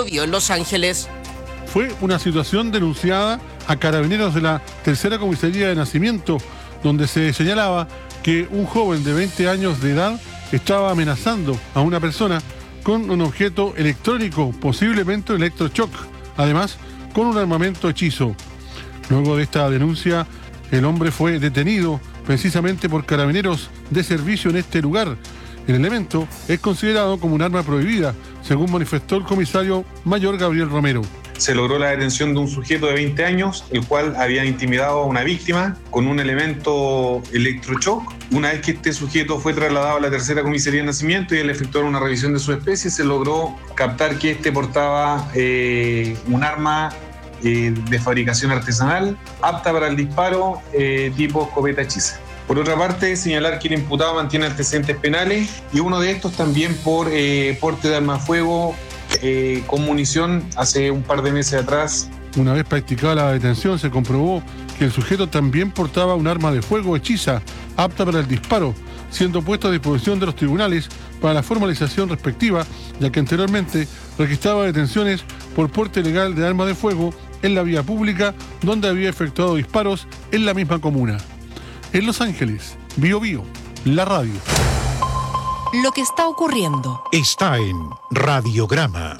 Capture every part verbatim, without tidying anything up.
Biobío en Los Ángeles. Fue una situación denunciada a carabineros de la tercera comisaría de Nacimiento, donde se señalaba que un joven de veinte años de edad estaba amenazando a una persona con un objeto electrónico, posiblemente electroshock, además con un armamento hechizo. Luego de esta denuncia, el hombre fue detenido precisamente por carabineros de servicio en este lugar. El elemento es considerado como un arma prohibida, según manifestó el comisario mayor Gabriel Romero. Se logró la detención de un sujeto de veinte años, el cual había intimidado a una víctima con un elemento electroshock. Una vez que este sujeto fue trasladado a la tercera comisaría de Nacimiento y al efectuar una revisión de su especie, se logró captar que este portaba eh, un arma eh, de fabricación artesanal apta para el disparo eh, tipo escopeta hechiza. Por otra parte, señalar que el imputado mantiene antecedentes penales y uno de estos también por eh, porte de arma de fuego Eh, con munición hace un par de meses atrás. Una vez practicada la detención, se comprobó que el sujeto también portaba un arma de fuego hechiza, apta para el disparo, siendo puesto a disposición de los tribunales para la formalización respectiva, ya que anteriormente registraba detenciones por porte ilegal de arma de fuego en la vía pública, donde había efectuado disparos en la misma comuna. En Los Ángeles, Biobío, la radio. Lo que está ocurriendo está en Radiograma.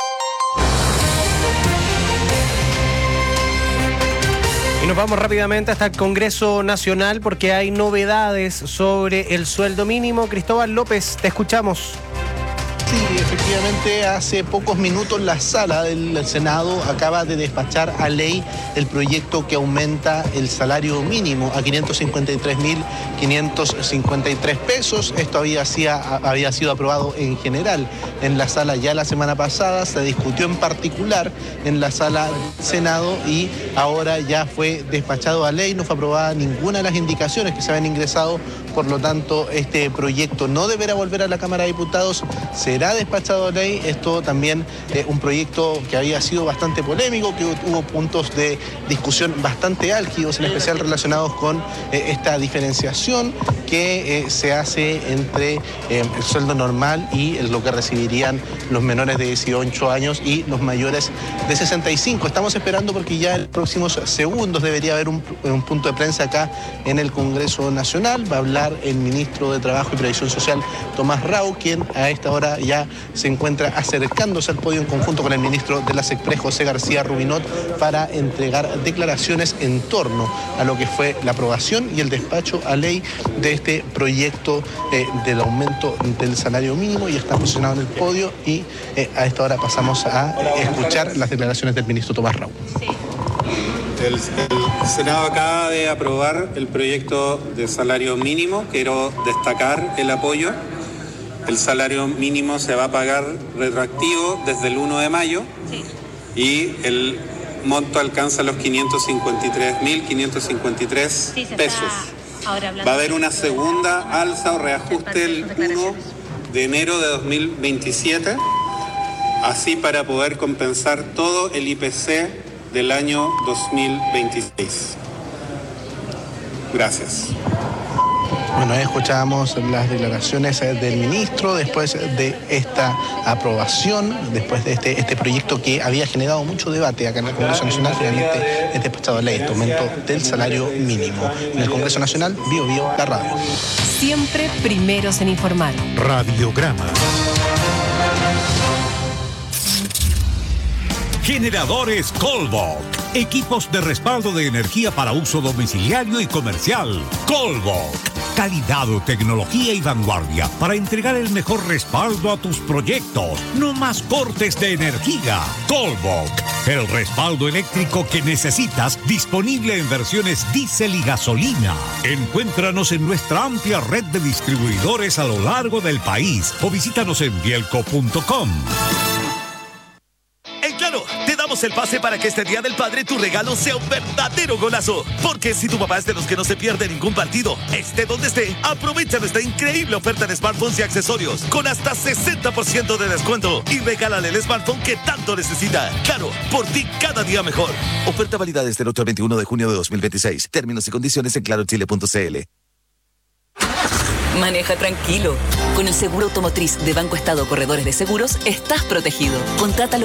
Y nos vamos rápidamente hasta el Congreso Nacional porque hay novedades sobre el sueldo mínimo. Cristóbal López, te escuchamos. Sí, efectivamente, hace pocos minutos la sala del Senado acaba de despachar a ley el proyecto que aumenta el salario mínimo a quinientos cincuenta y tres mil quinientos cincuenta y tres pesos. Esto había, había sido aprobado en general en la sala ya la semana pasada, se discutió en particular en la sala del Senado y ahora ya fue despachado a ley. No fue aprobada ninguna de las indicaciones que se habían ingresado, por lo tanto este proyecto no deberá volver a la Cámara de Diputados, será despachado a ley. Esto también eh, un proyecto que había sido bastante polémico, que hubo puntos de discusión bastante álgidos, en especial relacionados con eh, esta diferenciación que eh, se hace entre eh, el sueldo normal y el, lo que recibirían los menores de dieciocho años y los mayores de sesenta y cinco. Estamos esperando porque ya en los próximos segundos debería haber un, un punto de prensa acá en el Congreso Nacional. Va a hablar el ministro de Trabajo y Previsión Social, Tomás Rau, quien a esta hora ya se encuentra acercándose al podio en conjunto con el ministro de la SECPRES, José García Rubinot, para entregar declaraciones en torno a lo que fue la aprobación y el despacho a ley de este proyecto eh, del aumento del salario mínimo, y está posicionado en el podio y eh, a esta hora pasamos a eh, escuchar las declaraciones del ministro Tomás Rau. Sí. El, el Senado acaba de aprobar el proyecto de salario mínimo. Quiero destacar el apoyo. El salario mínimo se va a pagar retroactivo desde el uno de mayo sí. Y el monto alcanza los quinientos cincuenta y tres mil quinientos cincuenta y tres sí, pesos. Va a haber una segunda alza o reajuste el uno de enero de dos mil veintisiete, así para poder compensar todo el I P C del año dos mil veintiséis. Gracias. Bueno, escuchábamos las declaraciones del ministro después de esta aprobación, después de este, este proyecto que había generado mucho debate acá en el Congreso Nacional. Finalmente es despachado a ley, este aumento del salario mínimo. En el Congreso Nacional, Biobío, la radio. Siempre primeros en informar. Radiograma. Generadores Colbok. Equipos de respaldo de energía para uso domiciliario y comercial. Colbok. Calidad, tecnología y vanguardia para entregar el mejor respaldo a tus proyectos. No más cortes de energía. Colbok. El respaldo eléctrico que necesitas, disponible en versiones diésel y gasolina. Encuéntranos en nuestra amplia red de distribuidores a lo largo del país o visítanos en bielco punto com. En Claro, te damos el pase para que este Día del Padre tu regalo sea un verdadero golazo. Porque si tu papá es de los que no se pierde ningún partido, esté donde esté, aprovecha nuestra increíble oferta de smartphones y accesorios con hasta sesenta por ciento de descuento y regálale el smartphone que tanto necesita. Claro, por ti cada día mejor. Oferta válida desde el otro veintiuno de junio de dos mil veintiséis. Términos y condiciones en claro chile punto c l. Maneja tranquilo. Con el seguro automotriz de Banco Estado Corredores de Seguros estás protegido. Contrátalo